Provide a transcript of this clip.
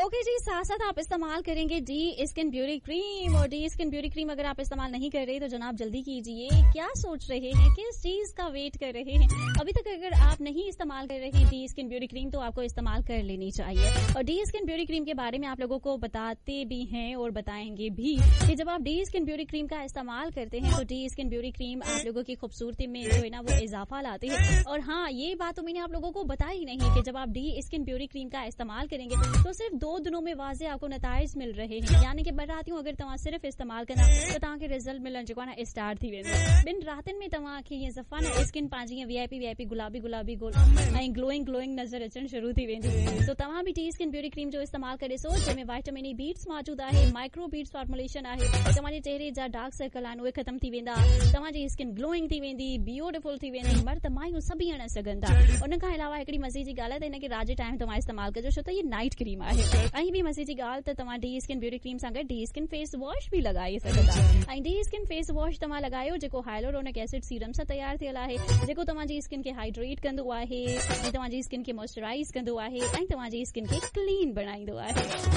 Okay जी, साथ साथ आप इस्तेमाल करेंगे डी स्किन ब्यूटी क्रीम, और डी स्किन ब्यूटी क्रीम अगर आप इस्तेमाल नहीं कर रहे तो जनाब जल्दी कीजिए। क्या सोच रहे हैं, किस चीज का वेट कर रहे हैं? अभी तक अगर आप नहीं इस्तेमाल कर रहे हैं डी स्किन ब्यूटी क्रीम तो आपको इस्तेमाल कर लेनी चाहिए। और डी स्किन ब्यूटी क्रीम के बारे में आप लोगों को बताते भी हैं और बताएंगे भी कि जब आप डी स्किन ब्यूटी क्रीम का इस्तेमाल करते हैं तो डी स्किन ब्यूटी क्रीम आप लोगों की खूबसूरती में जो है ना वो इजाफा लाती है। और हाँ, ये बात तो मैंने आप लोगों को बताई नहीं कि जब आप डी स्किन ब्यूटी क्रीम का इस्तेमाल करेंगे तो सिर्फ 2 दिनों में वाजे आपको नताइज मिल रहे हैं। यानी कि बताती हूँ, अगर तव्हां सिर्फ इस्तेमाल करना तो तव्हांखे रिजल्ट मिलण जेको आहे न स्टार्ट थी वेंदो। ॿिनि रातिनि में तव्हांखे हीअं सफ़ा न स्किन पंहिंजी वीआईपी गुलाबी गोल ऐं ग्लोइंग नज़र अचण शुरू थी वेंदी। तो तव्हां बि टी स्किन ब्यूटी क्रीम जो इस्तेमाल करे सो, जंहिंमें वाइटामिन ई बीट्स मौजूदु आहे, माइक्रो बीट्स फॉर्मुलेशन आहे। तव्हांजे चेहरे जा डार्क सर्कल आहिनि उहे ख़तम थी वेंदा, तव्हांजी स्किन ग्लोइंग थी वेंदी, ब्यूटीफुल थी वेंदी। मर्द मायूं सभई हण सघनि था। उन खां अलावा हिकिड़ी मज़े जी ॻाल्हि आहे त हिनखे रात जे टाइम तव्हां इस्तेमाल कजो, छो त इहे नाइट क्रीम आहे। ऐं ॿी मज़े जी ॻाल्हि त तव्हां डी स्किन ब्यूटी क्रीम सां गॾु डी स्किन फेस वॉश बि लॻाए सघंदा। ऐं डी स्किन फेस वॉश तव्हां लॻायो जेको हाइलोरोनिक एसिड सीरम सां तयारु थियल आहे, जेको तव्हांजी स्किन खे हाइड्रेट कंदो आहे ऐं तव्हांजी स्किन खे मॉइस्चराइज़ कंदो आहे ऐं तव्हांजी स्किन खे क्लीन बणाईंदो आहे।